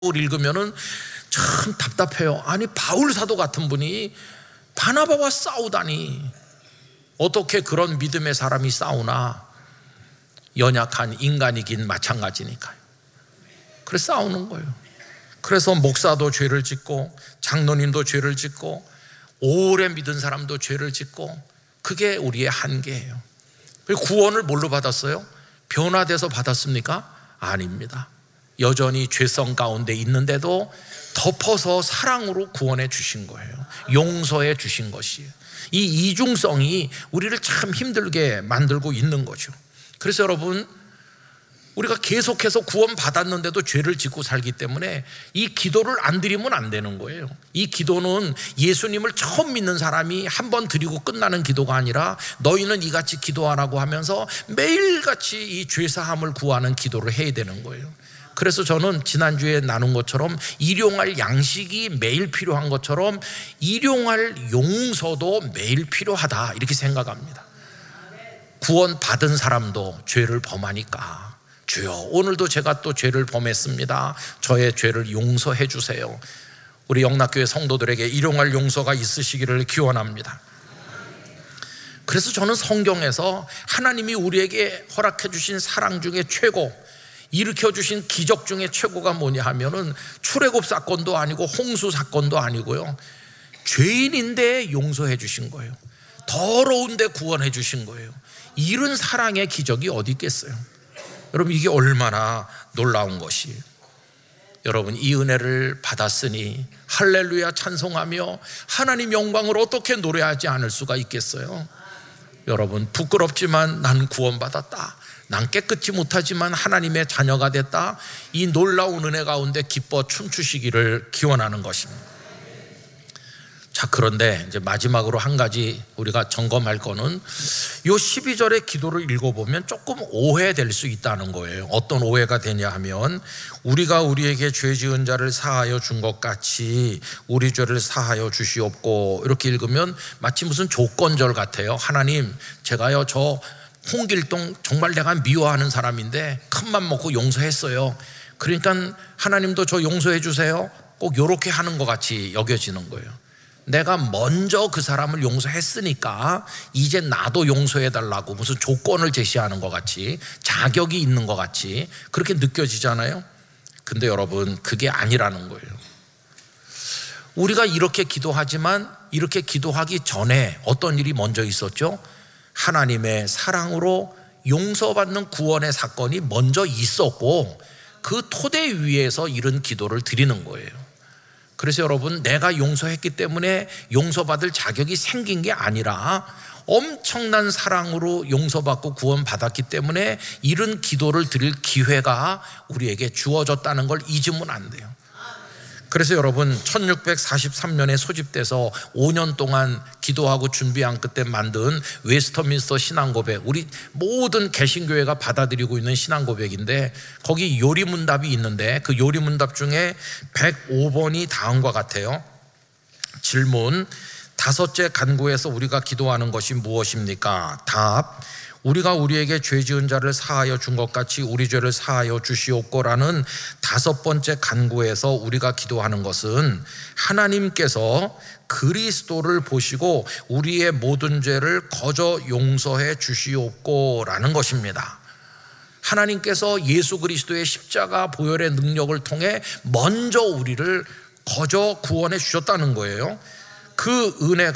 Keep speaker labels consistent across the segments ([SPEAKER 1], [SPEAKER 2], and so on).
[SPEAKER 1] 읽으면은 참 답답해요. 아니, 바울 사도 같은 분이 바나바와 싸우다니 어떻게 그런 믿음의 사람이 싸우나? 연약한 인간이긴 마찬가지니까요. 그래서 싸우는 거예요. 그래서 목사도 죄를 짓고 장로님도 죄를 짓고 오래 믿은 사람도 죄를 짓고, 그게 우리의 한계예요. 구원을 뭘로 받았어요? 변화돼서 받았습니까? 아닙니다. 여전히 죄성 가운데 있는데도 덮어서 사랑으로 구원해 주신 거예요. 용서해 주신 것이에요. 이 이중성이 우리를 참 힘들게 만들고 있는 거죠. 그래서 여러분, 우리가 계속해서 구원 받았는데도 죄를 짓고 살기 때문에 이 기도를 안 드리면 안 되는 거예요. 이 기도는 예수님을 처음 믿는 사람이 한 번 드리고 끝나는 기도가 아니라 너희는 이같이 기도하라고 하면서 매일같이 이 죄사함을 구하는 기도를 해야 되는 거예요. 그래서 저는 지난주에 나눈 것처럼 일용할 양식이 매일 필요한 것처럼 일용할 용서도 매일 필요하다, 이렇게 생각합니다. 구원 받은 사람도 죄를 범하니까, 주여 오늘도 제가 또 죄를 범했습니다, 저의 죄를 용서해 주세요. 우리 영락교회 성도들에게 일용할 용서가 있으시기를 기원합니다. 그래서 저는 성경에서 하나님이 우리에게 허락해 주신 사랑 중에 최고, 일으켜주신 기적 중에 최고가 뭐냐 하면은 출애굽 사건도 아니고 홍수 사건도 아니고요, 죄인인데 용서해 주신 거예요. 더러운데 구원해 주신 거예요. 이런 사랑의 기적이 어디 있겠어요? 여러분, 이게 얼마나 놀라운 것이에요. 여러분, 이 은혜를 받았으니 할렐루야 찬송하며 하나님 영광을 어떻게 노래하지 않을 수가 있겠어요? 여러분, 부끄럽지만 난 구원받았다, 난 깨끗이 못하지만 하나님의 자녀가 됐다, 이 놀라운 은혜 가운데 기뻐 춤추시기를 기원하는 것입니다. 자, 그런데 이제 마지막으로 한 가지 우리가 점검할 거는 요 12절의 기도를 읽어보면 조금 오해될 수 있다는 거예요. 어떤 오해가 되냐 하면, 우리가 우리에게 죄 지은 자를 사하여 준 것 같이 우리 죄를 사하여 주시옵고, 이렇게 읽으면 마치 무슨 조건절 같아요. 하나님, 제가요 저 홍길동 정말 내가 미워하는 사람인데 큰맘 먹고 용서했어요, 그러니까 하나님도 저 용서해 주세요, 꼭 이렇게 하는 것 같이 여겨지는 거예요. 내가 먼저 그 사람을 용서했으니까 이제 나도 용서해달라고 무슨 조건을 제시하는 것 같이, 자격이 있는 것 같이 그렇게 느껴지잖아요. 근데 여러분, 그게 아니라는 거예요. 우리가 이렇게 기도하지만 이렇게 기도하기 전에 어떤 일이 먼저 있었죠? 하나님의 사랑으로 용서받는 구원의 사건이 먼저 있었고, 그 토대 위에서 이런 기도를 드리는 거예요. 그래서 여러분, 내가 용서했기 때문에 용서받을 자격이 생긴 게 아니라 엄청난 사랑으로 용서받고 구원받았기 때문에 이런 기도를 드릴 기회가 우리에게 주어졌다는 걸 잊으면 안 돼요. 그래서 여러분, 1643년에 소집돼서 5년 동안 기도하고 준비한 그때 만든 웨스터민스터 신앙고백, 우리 모든 개신교회가 받아들이고 있는 신앙고백인데, 거기 요리문답이 있는데 그 요리문답 중에 105번이 다음과 같아요. 질문: 5째 간구에서 우리가 기도하는 것이 무엇입니까? 답: 우리가 우리에게 죄 지은 자를 사하여 준 것 같이 우리 죄를 사하여 주시옵고라는 5번째 간구에서 우리가 기도하는 것은 하나님께서 그리스도를 보시고 우리의 모든 죄를 거저 용서해 주시옵고라는 것입니다. 하나님께서 예수 그리스도의 십자가 보혈의 능력을 통해 먼저 우리를 거저 구원해 주셨다는 거예요. 그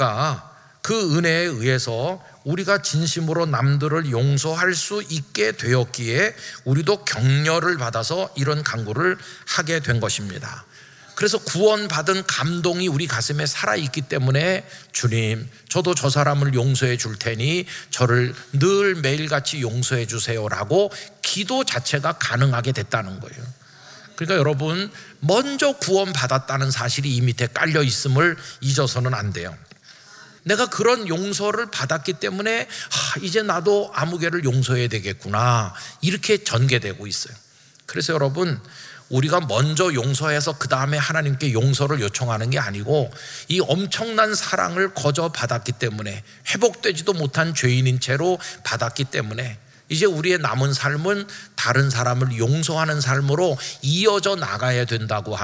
[SPEAKER 1] 은혜에 의해서 우리가 진심으로 남들을 용서할 수 있게 되었기에 우리도 격려를 받아서 이런 간구를 하게 된 것입니다. 그래서 구원받은 감동이 우리 가슴에 살아있기 때문에, 주님, 저도 저 사람을 용서해 줄 테니 저를 늘 매일같이 용서해 주세요라고 기도 자체가 가능하게 됐다는 거예요. 그러니까 여러분, 먼저 구원받았다는 사실이 이 밑에 깔려 있음을 잊어서는 안 돼요. 내가 그런 용서를 받았기 때문에 이제 나도 아무개를 용서해야 되겠구나, 이렇게 전개되고 있어요. 그래서 여러분, 우리가 먼저 용서해서 그 다음에 하나님께 용서를 요청하는 게 아니고, 이 엄청난 사랑을 거저 받았기 때문에, 회복되지도 못한 죄인인 채로 받았기 때문에 이제 우리의 남은 삶은 다른 사람을 용서하는 삶으로 이어져 나가야 된다고